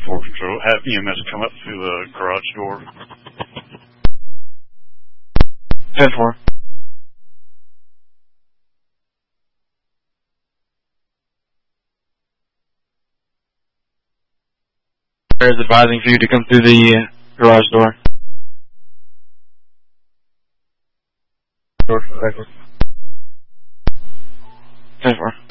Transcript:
4 Control. Have EMS come up through the garage door. 10-4. Is advising for you to come through the garage door. Door, 10-4.